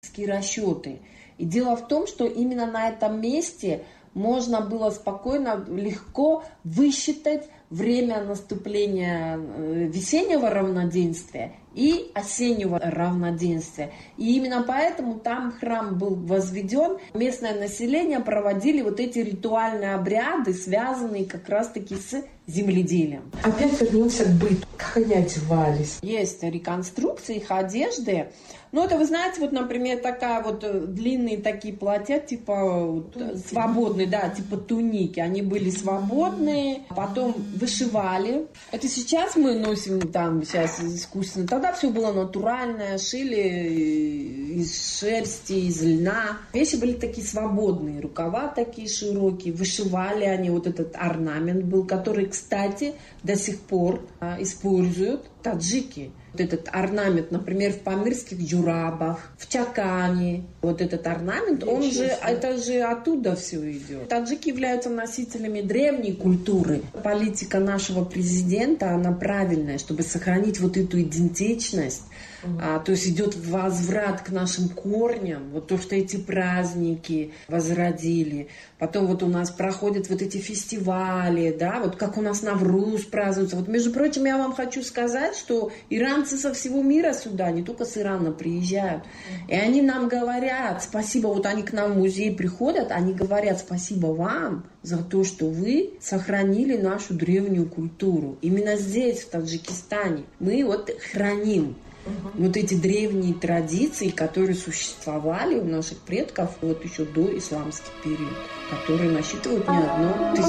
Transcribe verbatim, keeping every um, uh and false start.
расчеты. И дело в том, что именно на этом месте можно было спокойно, легко высчитать время наступления весеннего равноденствия и осеннего равноденствия. И именно поэтому там храм был возведен. Местное население проводили вот эти ритуальные обряды, связанные как раз-таки с земледелием. Опять вернемся к быту. Как они одевались? Есть реконструкции их одежды. Ну, это, вы знаете, вот, например, такая вот длинные такие платья, типа вот, свободные, да, типа туники. Они были свободные, потом вышивали. Это сейчас мы носим там сейчас искусственно. Тогда все было натуральное, шили из шерсти, из льна. Вещи были такие свободные, рукава такие широкие, вышивали они, вот этот орнамент был, который, кстати, до сих пор а, используют таджики. Вот этот орнамент, например, в памирских джурабах, в чакане, вот этот орнамент, он же, это же оттуда все идет. Таджики являются носителями древней культуры. Политика нашего президента, она правильная, чтобы сохранить вот эту идентичность. Mm-hmm. А, то есть идет возврат к нашим корням, вот то, что эти праздники возродили. Потом вот у нас проходят вот эти фестивали, да, вот как у нас Навруз празднуется. Вот, между прочим, я вам хочу сказать, что иранцы со всего мира сюда, не только с Ирана, приезжают. И они нам говорят спасибо, вот они к нам в музей приходят, они говорят спасибо вам за то, что вы сохранили нашу древнюю культуру. Именно здесь, в Таджикистане, мы вот храним Uh-huh. вот эти древние традиции, которые существовали у наших предков вот еще до исламский период, которые насчитывают не одно тысячелетие.